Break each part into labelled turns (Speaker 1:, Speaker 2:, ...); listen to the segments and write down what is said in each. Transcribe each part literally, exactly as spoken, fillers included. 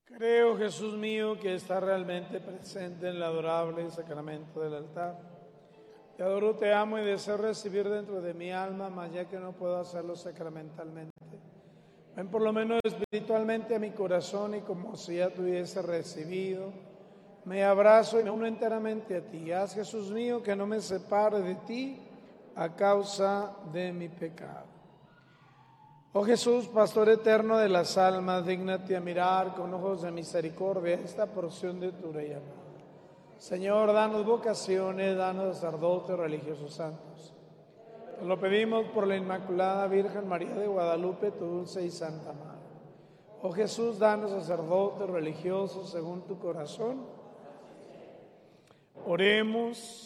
Speaker 1: Creo, Jesús mío, que está realmente presente en el adorable sacramento del altar. Te adoro, te amo y deseo recibir dentro de mi alma, mas ya que no puedo hacerlo sacramentalmente. Ven por lo menos espiritualmente a mi corazón y como si ya te hubiese recibido, me abrazo y me uno enteramente a ti. Haz, Jesús mío, que no me separe de ti a causa de mi pecado. Oh Jesús, pastor eterno de las almas, dígnate a mirar con ojos de misericordia esta porción de tu rey amado. Señor, danos vocaciones, danos sacerdotes religiosos santos. Te lo pedimos por la Inmaculada Virgen María de Guadalupe, tu dulce y santa madre. Oh Jesús, danos sacerdotes religiosos según tu corazón. Oremos.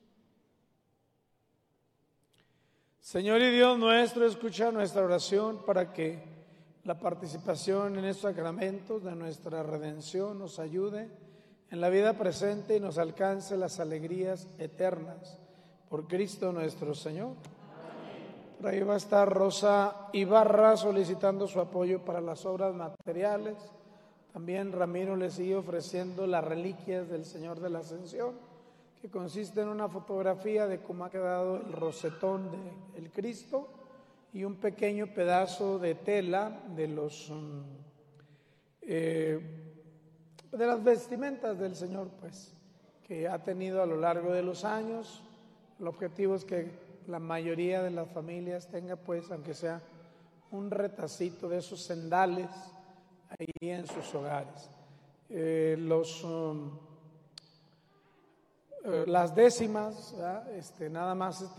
Speaker 1: Señor y Dios nuestro, escucha nuestra oración para que la participación en estos sacramentos de nuestra redención nos ayude en la vida presente y nos alcance las alegrías eternas. Por Cristo nuestro Señor. Amén. Por ahí va a estar Rosa Ibarra solicitando su apoyo para las obras materiales. También Ramiro le sigue ofreciendo las reliquias del Señor de la Ascensión, que consiste en una fotografía de cómo ha quedado el rosetón del Cristo y un pequeño pedazo de tela de los um, eh, de las vestimentas del Señor, pues, que ha tenido a lo largo de los años. El objetivo es que la mayoría de las familias tenga, pues, aunque sea un retacito de esos sendales ahí en sus hogares. Eh, los um, Las décimas, ¿verdad? Este, nada más